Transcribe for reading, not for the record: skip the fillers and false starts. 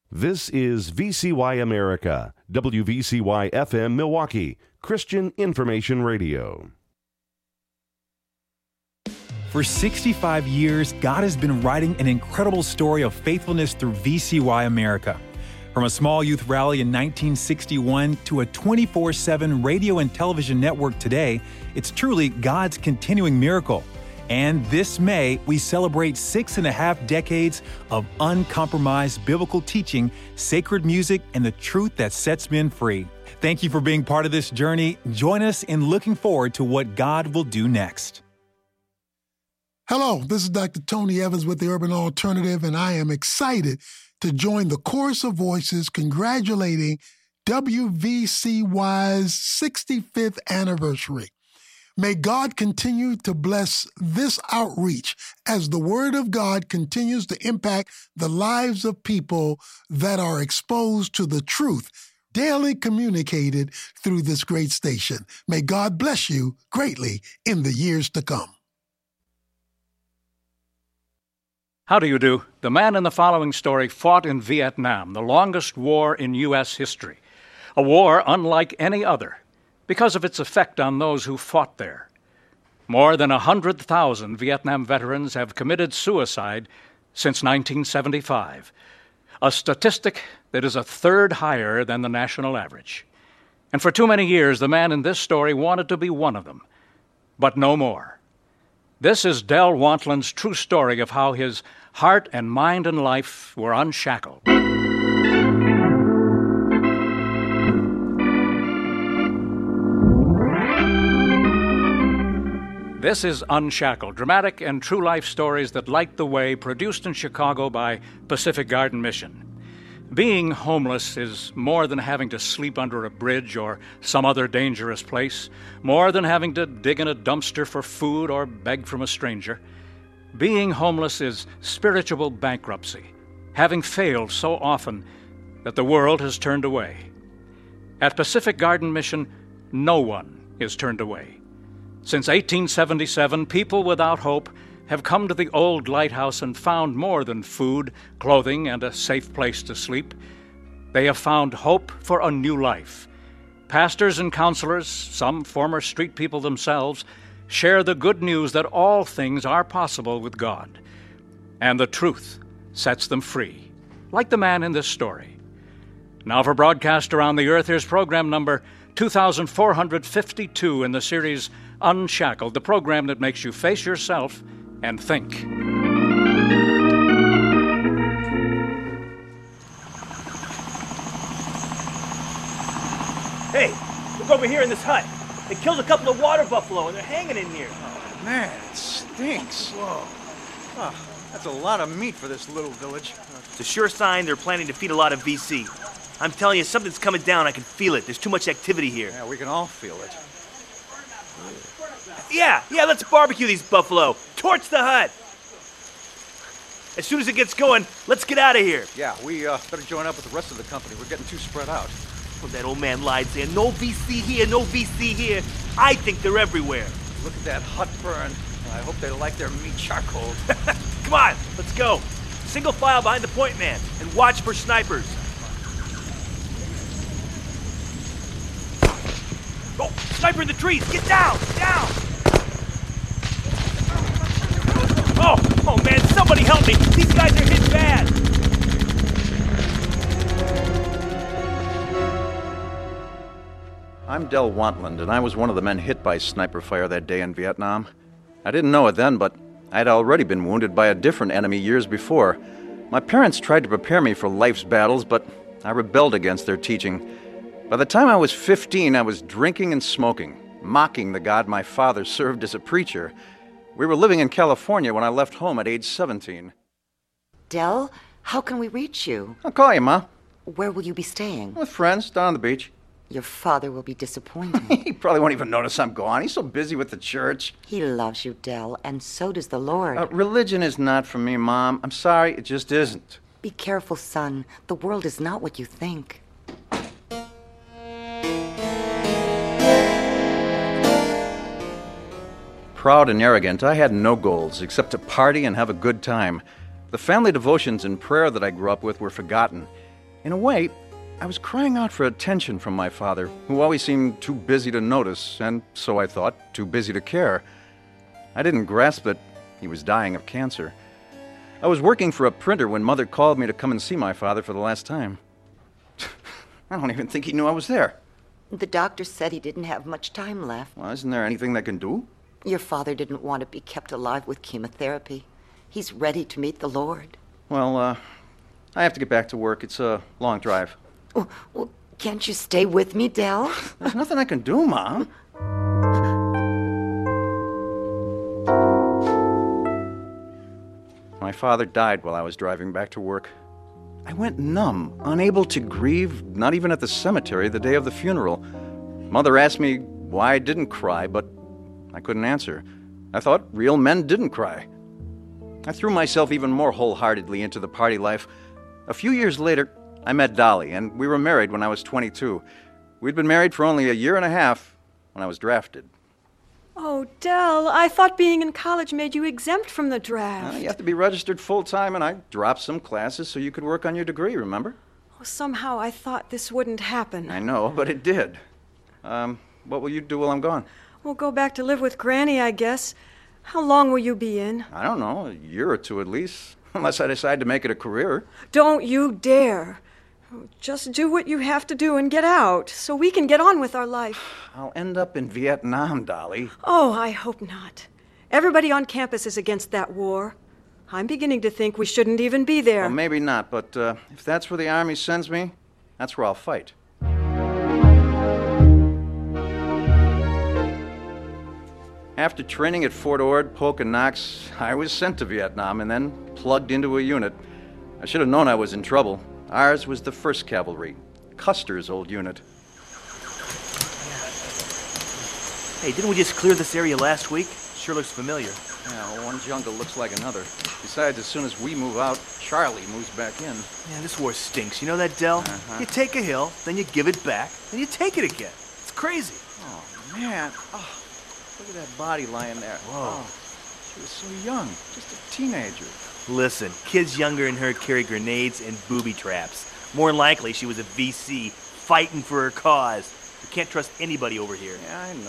This is VCY America, WVCY FM Milwaukee, Christian Information Radio. For 65 years, God has been writing an incredible story of faithfulness through VCY America. From a small youth rally in 1961 to a 24/7 radio and television network today, it's truly God's continuing miracle. And this May, we celebrate 6.5 decades of uncompromised biblical teaching, sacred music, and the truth that sets men free. Thank you for being part of this journey. Join us in looking forward to what God will do next. Hello, this is Dr. Tony Evans with the Urban Alternative, and I am excited to join the chorus of voices congratulating WVCY's 65th anniversary. May God continue to bless this outreach as the Word of God continues to impact the lives of people that are exposed to the truth daily communicated through this great station. May God bless you greatly in the years to come. How do you do? The man in the following story fought in Vietnam, the longest war in U.S. history. A war unlike any other, because of its effect on those who fought there. More than 100,000 Vietnam veterans have committed suicide since 1975, a statistic that is a third higher than the national average. And for too many years, the man in this story wanted to be one of them, but no more. This is Del Wantland's true story of how his heart and mind and life were unshackled. This is Unshackled, dramatic and true life stories that light the way, produced in Chicago by Pacific Garden Mission. Being homeless is more than having to sleep under a bridge or some other dangerous place, more than having to dig in a dumpster for food or beg from a stranger. Being homeless is spiritual bankruptcy, having failed so often that the world has turned away. At Pacific Garden Mission, no one is turned away. Since 1877, people without hope have come to the old lighthouse and found more than food, clothing, and a safe place to sleep. They have found hope for a new life. Pastors and counselors, some former street people themselves, share the good news that all things are possible with God. And the truth sets them free, like the man in this story. Now for broadcast around the earth, here's program number 2452 in the series Unshackled, the program that makes you face yourself and think. Hey, look over here in this hut. They killed a couple of water buffalo and they're hanging in here. Oh, man, it stinks. Whoa. Oh, that's a lot of meat for this little village. It's a sure sign they're planning to feed a lot of VC. I'm telling you, something's coming down. I can feel it. There's too much activity here. Yeah, we can all feel it. Yeah, let's barbecue these buffalo. Torch the hut. As soon as it gets going, let's get out of here. Yeah, we better join up with the rest of the company. We're getting too spread out. Well, that old man lied saying, no VC here, no VC here. I think they're everywhere. Look at that hut burn. I hope they like their meat charcoal. Come on, let's go. Single file behind the point man and watch for snipers. Oh, sniper in the trees! Get down! Down! Oh man, somebody help me! These guys are hit bad! I'm Del Wantland, and I was one of the men hit by sniper fire that day in Vietnam. I didn't know it then, but I'd already been wounded by a different enemy years before. My parents tried to prepare me for life's battles, but I rebelled against their teaching. By the time I was 15, I was drinking and smoking, mocking the God my father served as a preacher. We were living in California when I left home at age 17. Del, how can we reach you? I'll call you, Ma. Where will you be staying? With friends, down on the beach. Your father will be disappointed. He probably won't even notice I'm gone. He's so busy with the church. He loves you, Del, and so does the Lord. Religion is not for me, Mom. I'm sorry, it just isn't. Be careful, son. The world is not what you think. Proud and arrogant, I had no goals except to party and have a good time. The family devotions and prayer that I grew up with were forgotten. In a way, I was crying out for attention from my father, who always seemed too busy to notice, and so I thought, too busy to care. I didn't grasp that he was dying of cancer. I was working for a printer when Mother called me to come and see my father for the last time. I don't even think he knew I was there. The doctor said he didn't have much time left. Well, isn't there anything they can do? Your father didn't want to be kept alive with chemotherapy. He's ready to meet the Lord. Well, I have to get back to work. It's a long drive. Well, can't you stay with me, Del? There's nothing I can do, Mom. My father died while I was driving back to work. I went numb, unable to grieve, not even at the cemetery the day of the funeral. Mother asked me why I didn't cry, but I couldn't answer. I thought real men didn't cry. I threw myself even more wholeheartedly into the party life. A few years later, I met Dolly, and we were married when I was 22. We'd been married for only a year and a half when I was drafted. Oh, Del, I thought being in college made you exempt from the draft. You have to be registered full-time, and I dropped some classes so you could work on your degree, remember? Oh, somehow I thought this wouldn't happen. I know, but it did. What will you do while I'm gone? We'll go back to live with Granny, I guess. How long will you be in? I don't know, a year or two at least. Unless I decide to make it a career. Don't you dare. Just do what you have to do and get out, so we can get on with our life. I'll end up in Vietnam, Dolly. Oh, I hope not. Everybody on campus is against that war. I'm beginning to think we shouldn't even be there. Well, maybe not, but if that's where the Army sends me, that's where I'll fight. After training at Fort Ord, Polk, and Knox, I was sent to Vietnam and then plugged into a unit. I should have known I was in trouble. Ours was the 1st Cavalry, Custer's old unit. Hey, didn't we just clear this area last week? Sure looks familiar. Yeah, one jungle looks like another. Besides, as soon as we move out, Charlie moves back in. Man, this war stinks. You know that, Del? You take a hill, then you give it back, then you take it again. It's crazy. Oh, man. Oh, look at that body lying there. Whoa. Oh, she was so young, just a teenager. Listen, kids younger than her carry grenades and booby traps. More than likely, she was a VC fighting for her cause. You can't trust anybody over here. Yeah, I know.